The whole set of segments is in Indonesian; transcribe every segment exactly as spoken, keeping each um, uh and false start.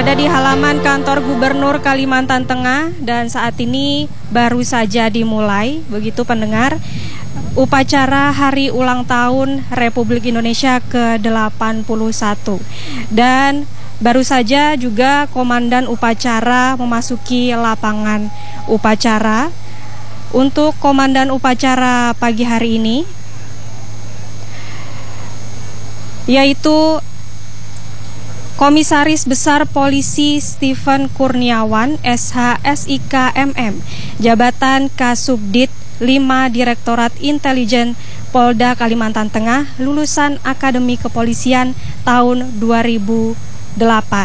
berada di halaman kantor Gubernur Kalimantan Tengah dan saat ini baru saja dimulai, begitu pendengar, upacara hari ulang tahun Republik Indonesia ke delapan puluh satu. Dan baru saja juga komandan upacara memasuki lapangan upacara. Untuk komandan upacara pagi hari ini yaitu Komisaris Besar Polisi Stephen Kurniawan, S H S I K M M, jabatan Kasubdit lima Direktorat Intelijen Polda Kalimantan Tengah, lulusan Akademi Kepolisian tahun dua ribu delapan.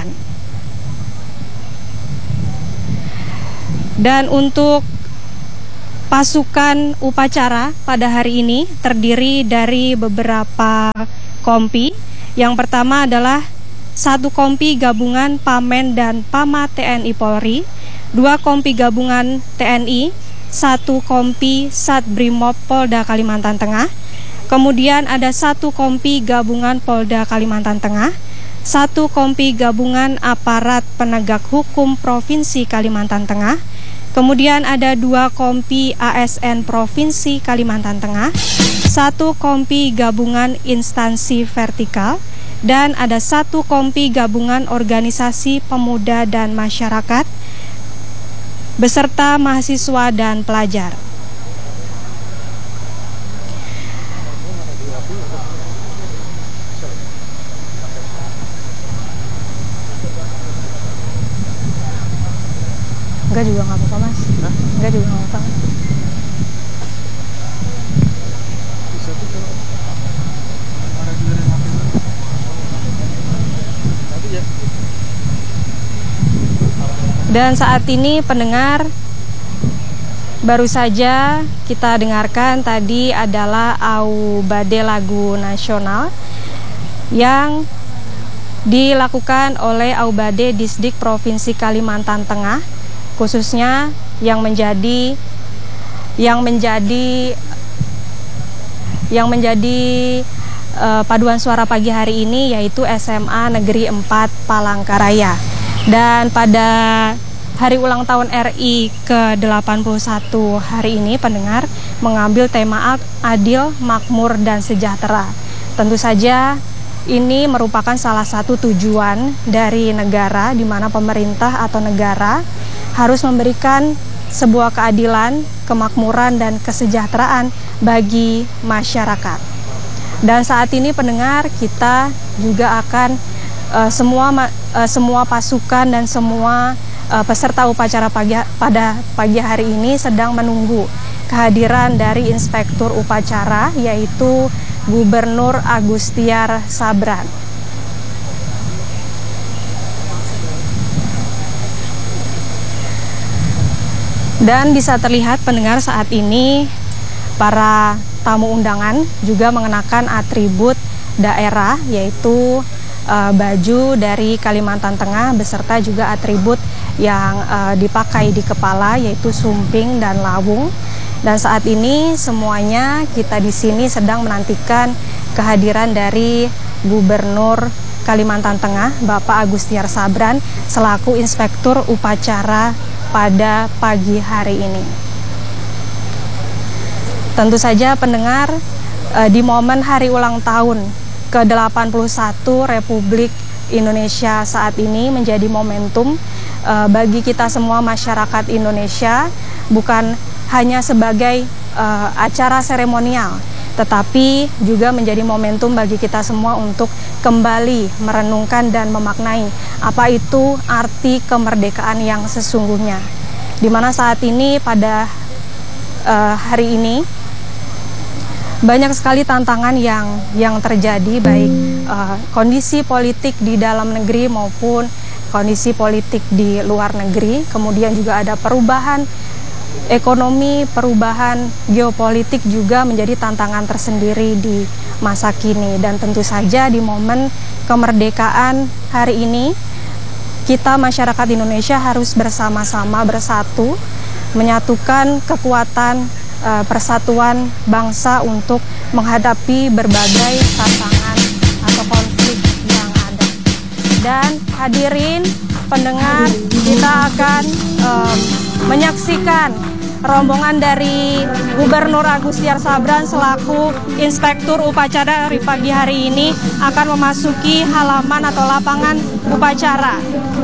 Dan untuk pasukan upacara pada hari ini terdiri dari beberapa kompi. Yang pertama adalah satu kompi gabungan Pamen dan Pama T N I Polri, dua kompi gabungan T N I, satu kompi Sat Brimob Polda Kalimantan Tengah, kemudian ada satu kompi gabungan Polda Kalimantan Tengah, satu kompi gabungan aparat penegak hukum Provinsi Kalimantan Tengah, kemudian ada dua kompi A S N Provinsi Kalimantan Tengah, satu kompi gabungan instansi vertikal, dan ada satu kompi gabungan organisasi pemuda dan masyarakat beserta mahasiswa dan pelajar. Enggak juga nggak apa-apa, Mas. Hah? Enggak juga nggak apa-apa. Dan saat ini pendengar, baru saja kita dengarkan tadi adalah Aubade Lagu Nasional yang dilakukan oleh Aubade Disdik Provinsi Kalimantan Tengah, khususnya yang menjadi yang menjadi yang menjadi uh, paduan suara pagi hari ini yaitu S M A Negeri empat Palangkaraya. Dan pada hari ulang tahun R I ke delapan puluh satu hari ini pendengar mengambil tema adil, makmur, dan sejahtera. Tentu saja ini merupakan salah satu tujuan dari negara, di mana pemerintah atau negara harus memberikan sebuah keadilan, kemakmuran, dan kesejahteraan bagi masyarakat. Dan saat ini pendengar, kita juga akan uh, semua uh, semua pasukan dan semua uh, peserta upacara pagi, pada pagi hari ini sedang menunggu kehadiran dari inspektur upacara, yaitu Gubernur Agustiar Sabran. Dan bisa terlihat pendengar saat ini para tamu undangan juga mengenakan atribut daerah, yaitu uh, baju dari Kalimantan Tengah beserta juga atribut yang uh, dipakai di kepala, yaitu sumping dan lawung. Dan saat ini semuanya kita di sini sedang menantikan kehadiran dari Gubernur Kalimantan Tengah, Bapak Agustiar Sabran, selaku inspektur upacara pada pagi hari ini. Tentu saja pendengar, eh, di momen hari ulang tahun ke delapan puluh satu Republik Indonesia saat ini menjadi momentum eh, bagi kita semua masyarakat Indonesia, bukan hanya sebagai uh, acara seremonial, tetapi juga menjadi momentum bagi kita semua untuk kembali merenungkan dan memaknai apa itu arti kemerdekaan yang sesungguhnya. Di mana saat ini pada uh, hari ini banyak sekali tantangan yang yang terjadi, baik uh, kondisi politik di dalam negeri maupun kondisi politik di luar negeri. Kemudian juga ada perubahan ekonomi, perubahan geopolitik juga menjadi tantangan tersendiri di masa kini. Dan tentu saja di momen kemerdekaan hari ini, kita masyarakat Indonesia harus bersama-sama bersatu, menyatukan kekuatan e, persatuan bangsa untuk menghadapi berbagai tantangan atau konflik yang ada. Dan hadirin pendengar, kita akan um, menyaksikan rombongan dari Gubernur Agus Tiar Sabran selaku Inspektur Upacara dari pagi hari ini akan memasuki halaman atau lapangan upacara.